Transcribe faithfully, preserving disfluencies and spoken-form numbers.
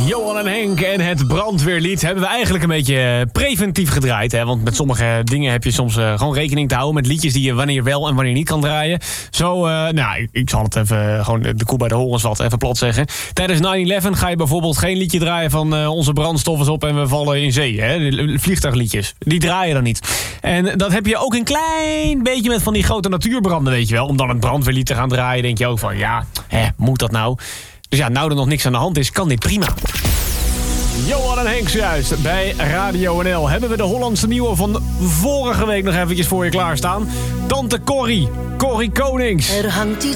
Johan en Henk en het brandweerlied hebben we eigenlijk een beetje preventief gedraaid. Hè? Want met sommige dingen heb je soms uh, gewoon rekening te houden met liedjes die je wanneer wel en wanneer niet kan draaien. Zo, uh, nou, ik, ik zal het even, gewoon de koe bij de horens wat even plat zeggen. Tijdens nine eleven ga je bijvoorbeeld geen liedje draaien van uh, onze brandstof is op en we vallen in zee. Hè? De vliegtuigliedjes, die draaien dan niet. En dat heb je ook een klein beetje met van die grote natuurbranden, weet je wel. Om dan het brandweerlied te gaan draaien, denk je ook van, ja, hè, moet dat nou? Dus ja, nou er nog niks aan de hand is, kan dit prima. Johan en Henk zojuist bij Radio N L. Hebben we de Hollandse nieuwe van vorige week nog eventjes voor je klaarstaan. Tante Corrie, Corrie Konings. Er hangt iets